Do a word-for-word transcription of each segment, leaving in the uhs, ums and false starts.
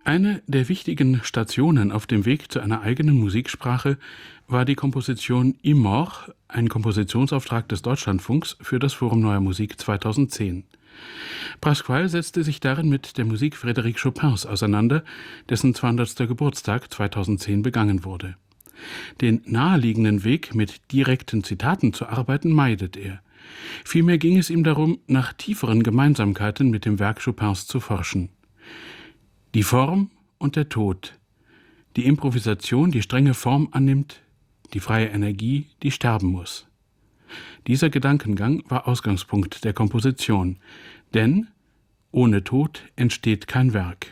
Eine der wichtigen Stationen auf dem Weg zu einer eigenen Musiksprache war die Komposition Imor, ein Kompositionsauftrag des Deutschlandfunks für das Forum Neuer Musik zweitausendzehn. Pasquale setzte sich darin mit der Musik Frédéric Chopins auseinander, dessen zweihundertster Geburtstag zweitausendzehn begangen wurde. Den naheliegenden Weg, mit direkten Zitaten zu arbeiten, meidet er. Vielmehr ging es ihm darum, nach tieferen Gemeinsamkeiten mit dem Werk Chopins zu forschen. Die Form und der Tod, die Improvisation, die strenge Form annimmt, die freie Energie, die sterben muss. Dieser Gedankengang war Ausgangspunkt der Komposition, denn ohne Tod entsteht kein Werk.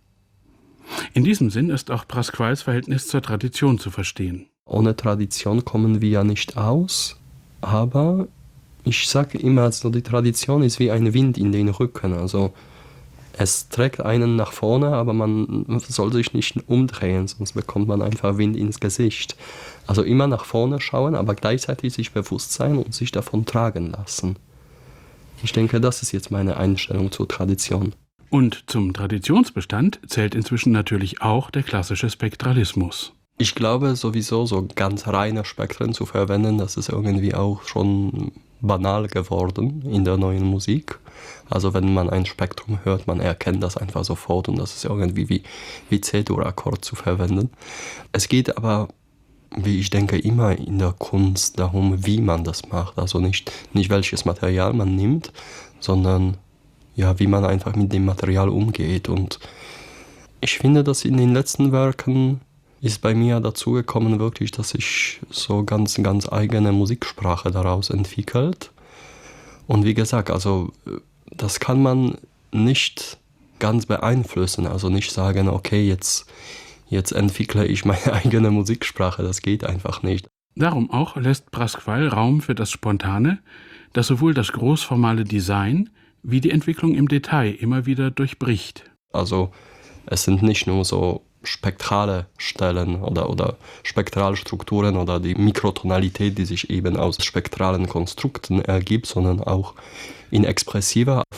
In diesem Sinn ist auch Pasquales Verhältnis zur Tradition zu verstehen. Ohne Tradition kommen wir ja nicht aus, aber ich sage immer, also die Tradition ist wie ein Wind in den Rücken. Also es trägt einen nach vorne, aber man soll sich nicht umdrehen, sonst bekommt man einfach Wind ins Gesicht. Also immer nach vorne schauen, aber gleichzeitig sich bewusst sein und sich davon tragen lassen. Ich denke, das ist jetzt meine Einstellung zur Tradition. Und zum Traditionsbestand zählt inzwischen natürlich auch der klassische Spektralismus. Ich glaube sowieso, so ganz reine Spektren zu verwenden, das ist irgendwie auch schon banal geworden in der neuen Musik. Also wenn man ein Spektrum hört, man erkennt das einfach sofort und das ist irgendwie wie, wie C-Dur-Akkord zu verwenden. Es geht aber, wie ich denke, immer in der Kunst darum, wie man das macht. Also nicht, nicht welches Material man nimmt, sondern ja, wie man einfach mit dem Material umgeht. Und ich finde, dass in den letzten Werken ist bei mir dazu gekommen, wirklich, dass sich so ganz, ganz eigene Musiksprache daraus entwickelt. Und wie gesagt, also das kann man nicht ganz beeinflussen, also nicht sagen, okay, jetzt, jetzt entwickle ich meine eigene Musiksprache, das geht einfach nicht. Darum auch lässt Pasquale Raum für das Spontane, das sowohl das großformale Design wie die Entwicklung im Detail immer wieder durchbricht. Also es sind nicht nur so spektrale Stellen oder, oder spektrale Strukturen oder die Mikrotonalität, die sich eben aus spektralen Konstrukten ergibt, sondern auch in expressiver